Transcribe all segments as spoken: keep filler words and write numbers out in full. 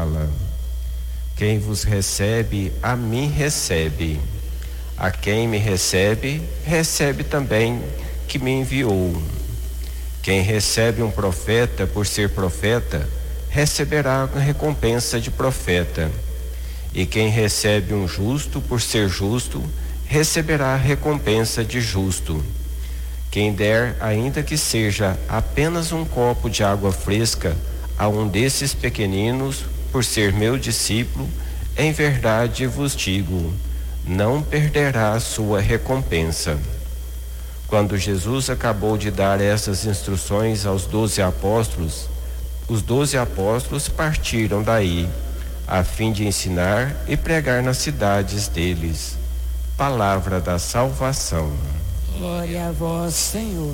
fala: quem vos recebe, a mim recebe. A quem me recebe, recebe também que me enviou. Quem recebe um profeta por ser profeta, receberá a recompensa de profeta. E quem recebe um justo por ser justo, receberá a recompensa de justo. Quem der, ainda que seja apenas um copo de água fresca, a um desses pequeninos, por ser meu discípulo, em verdade vos digo, não perderá a sua recompensa. Quando Jesus acabou de dar essas instruções aos doze apóstolos, os doze apóstolos partiram daí, a fim de ensinar e pregar nas cidades deles. Palavra da salvação. Glória a vós, Senhor.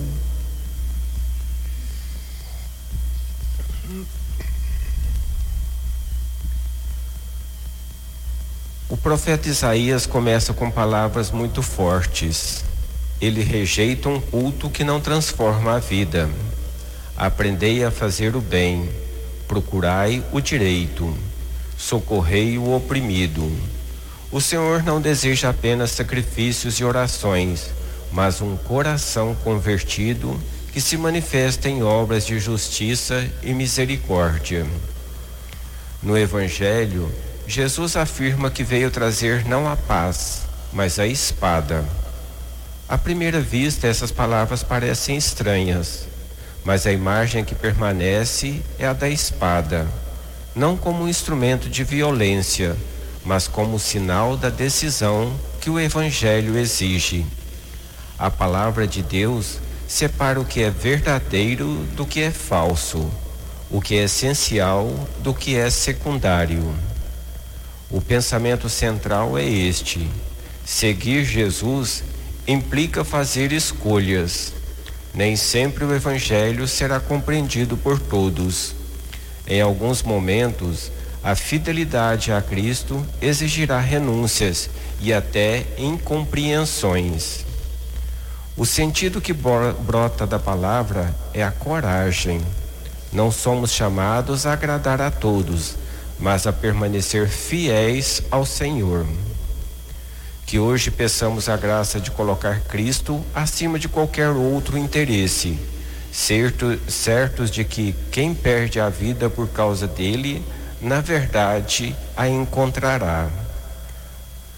O profeta Isaías começa com palavras muito fortes. Ele rejeita um culto que não transforma a vida. Aprendei a fazer o bem, procurai o direito, socorrei o oprimido. O Senhor não deseja apenas sacrifícios e orações, mas um coração convertido que se manifesta em obras de justiça e misericórdia. No Evangelho, Jesus afirma que veio trazer não a paz, mas a espada. À primeira vista, essas palavras parecem estranhas, mas a imagem que permanece é a da espada, não como um instrumento de violência, mas como sinal da decisão que o Evangelho exige. A palavra de Deus separa o que é verdadeiro do que é falso, o que é essencial do que é secundário. O pensamento central é este: seguir Jesus implica fazer escolhas. Nem sempre o Evangelho será compreendido por todos. Em alguns momentos, a fidelidade a Cristo exigirá renúncias e até incompreensões. O sentido que brota da palavra é a coragem. Não somos chamados a agradar a todos, mas a permanecer fiéis ao Senhor. Que hoje peçamos a graça de colocar Cristo acima de qualquer outro interesse, certo, certos de que quem perde a vida por causa dele, na verdade, a encontrará.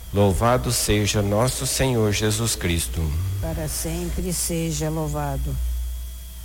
Louvado seja nosso Senhor Jesus Cristo. Para sempre seja louvado.